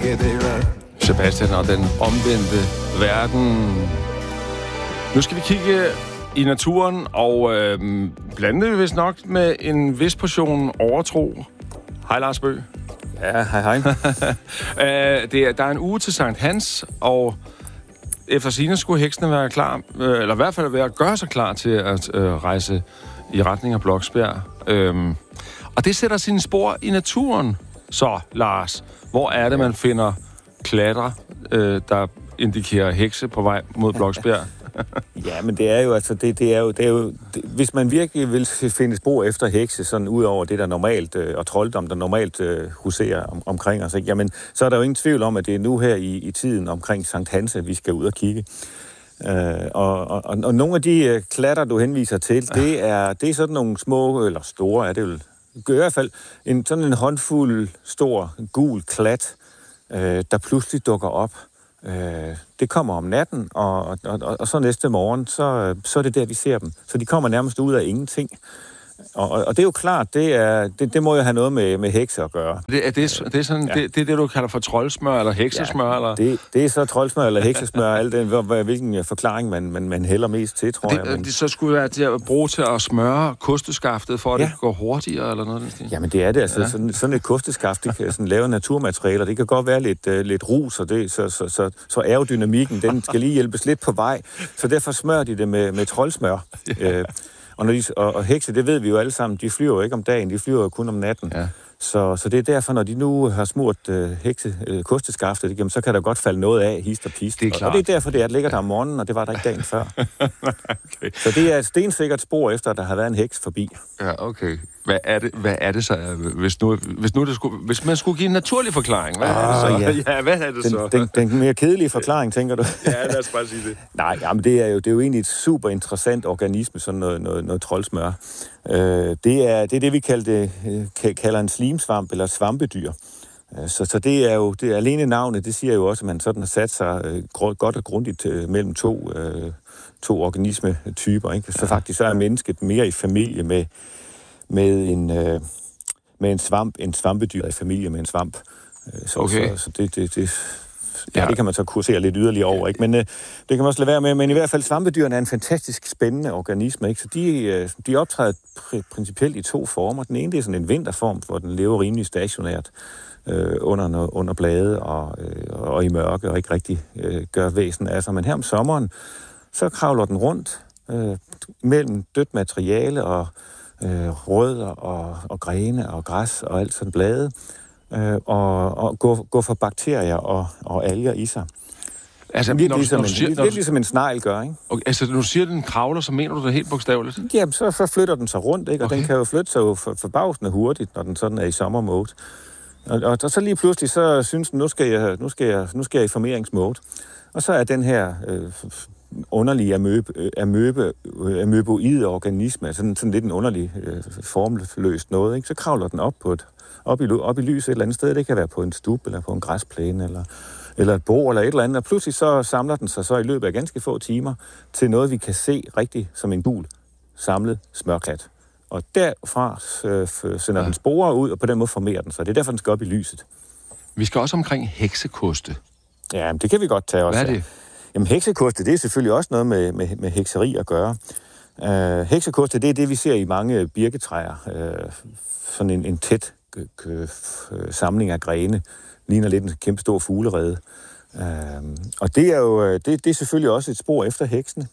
Sebastian og den omvendte verden. Nu skal vi kigge i naturen, og blande det vist nok med en vis portion overtro. Hej Lars Bøgh. Ja, hej. Der er en uge til Sankt Hans, og efter sigende skulle heksene være klar, eller i hvert fald være at gøre sig klar til at rejse i retning af Bloksbjerg. Og det sætter sine spor i naturen. Så, Lars, hvor er det, man finder klatter, der indikerer hekse på vej mod Bloksbjerg? Ja, men det er jo, altså, det er jo hvis man virkelig vil finde spor efter hekse, sådan ud over det, der normalt, og trolddom, der normalt huserer omkring os, ikke? Jamen, så er der jo ingen tvivl om, at det er nu her i tiden omkring Sankt Hans, at vi skal ud og kigge. Og nogle af de klatter, du henviser til, det er sådan nogle små, eller store er det vel, i hvert fald sådan en håndfuld stor gul klat, der pludselig dukker op. Det kommer om natten, og så næste morgen, så er det der, vi ser dem. Så de kommer nærmest ud af ingenting. Og det er jo klart, det må jo have noget med hekse at gøre. Det er det, du kalder for troldsmør eller heksesmør? Ja, eller? Det er så troldsmør eller heksesmør, alt den, hvilken forklaring man hælder mest til, tror jeg. Det så skulle være til at bruge til at smøre kosteskaftet, for at det går hurtigere, eller noget? Jamen det er det, altså. Sådan et kosteskaft, det kan sådan lave naturmaterialer. Det kan godt være lidt rus, og det, så aerodynamikken, den skal lige hjælpes lidt på vej. Så derfor smører de det med troldsmør. Og hekse, det ved vi jo alle sammen, de flyver jo ikke om dagen, de flyver jo kun om natten. Ja. Så det er derfor, når de nu har smurt kosteskaftet, jamen, så kan der godt falde noget af, hist og pist. Det er klart. Og det er derfor, det ligger der om morgenen, og det var der ikke dagen før. Okay. Så det er et stensikkert spor efter, at der har været en heks forbi. Ja, okay. Hvad er det så, hvis man skulle give en naturlig forklaring? Hvad er det så? Ja, hvad er det så? Den mere kedelige forklaring, tænker du? Ja, lad os bare sige det. Nej, jamen, det er jo egentlig et super interessant organisme, sådan noget troldsmør. Det er det, vi kalder en slimsvamp eller svampedyr. Så det er jo alene navnet, det siger jo også, at man sådan har sat sig godt og grundigt mellem to organismetyper. Ikke? Så faktisk så er mennesket mere i familie med en svamp, en svampedyr i familie med en svamp. Så det kan man så kursere lidt yderligere over, ikke? Men det kan man også lade være med. Men i hvert fald, svampedyrene er en fantastisk spændende organisme, ikke? Så de optræder principielt i to former. Den ene, det er sådan en vinterform, hvor den lever rimelig stationært under blade og i mørke, og ikke rigtig gør væsen af sig. Men her om sommeren, så kravler den rundt mellem dødt materiale og rødder og grene og græs og alt sådan blade, og gå for bakterier og alger i sig. Altså, lidt ligesom en snegl gør, ikke? Okay, altså, når du siger, at den kravler, så mener du det helt bogstaveligt? Jamen, så flytter den sig rundt, ikke? Og den kan jo flytte sig forbavsende hurtigt, når den sådan er i sommermode. Og så lige pludselig, så synes den, nu skal jeg i formeringsmode. Og så er den her underlige amøboide organisme, sådan lidt en underlig formløst noget, ikke? Så kravler den op i lyset et eller andet sted. Det kan være på en stub, eller på en græsplæne, eller et bord, eller et eller andet. Og pludselig så samler den sig så i løbet af ganske få timer til noget, vi kan se rigtig som en gul samlet smørklat. Og derfra sender den sporer ud, og på den måde formerer den sig. Det er derfor, den skal op i lyset. Vi skal også omkring heksekoste. Ja, det kan vi godt tage også. Hvad er det? Jamen, heksekoste, det er selvfølgelig også noget med hekseri at gøre. Heksekoste, det er det, vi ser i mange birketræer. Sådan en tæt samling af grene. Ligner lidt en kæmpe stor fuglerede. Og det er jo det er selvfølgelig også et spor efter heksene.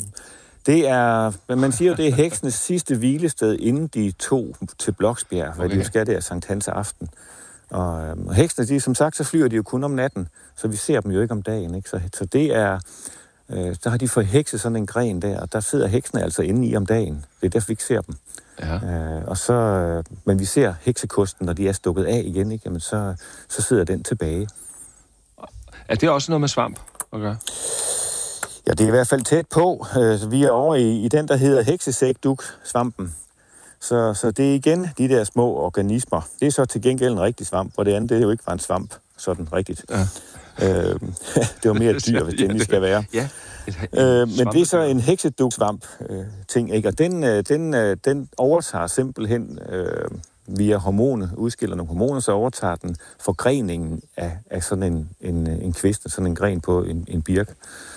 Man siger jo, det er heksenes sidste hvilested, inden de tog til Bloksbjerg, hvad de jo skal der Sankt Hans aften. Og heksene, som sagt, så flyver de jo kun om natten, så vi ser dem jo ikke om dagen, ikke? Så det er, der har de forhekset sådan en gren der, og der sidder heksene altså inde i om dagen. Det er derfor, vi ikke ser dem. Ja. Men vi ser heksekosten, når de er stukket af igen, ikke? Jamen, så sidder den tilbage. Er det også noget med svamp at gøre? Ja, det er i hvert fald tæt på. Vi er over i den, der hedder heksesækduk-svampen. Så det er igen de der små organismer. Det er så til gengæld en rigtig svamp, og det andet, det er jo ikke bare en svamp, sådan rigtigt. Ja. Det var mere et dyr, hvis det endelig skal være. Ja. Men det er så en hekseduk-svamp ting, ikke? Og den overtager simpelthen via hormoner, udskiller nogle hormoner, så overtager den forgreningen af sådan en kvist, sådan en gren på en birk.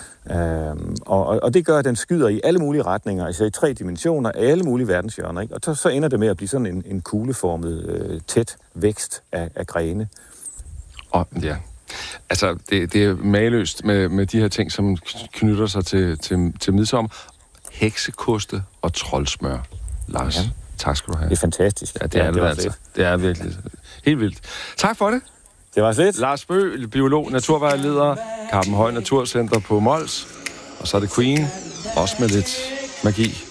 Og det gør, at den skyder i alle mulige retninger, altså i 3 dimensioner, alle mulige verdenshjørner, ikke? Og så ender det med at blive sådan en kugleformet, tæt vækst af grene. Og ja, altså det er mageløst med de her ting, som knytter sig til midsommer. Heksekoste og troldsmør. Lars, tak skal du have. Det er fantastisk. Ja, det er det altså. Det er virkelig helt vildt. Tak for det. Det var fedt. Lars Bøgh, biolog, naturvejleder, Karpenhøj Naturcenter på Mols. Og så er det Queen, også med lidt magi.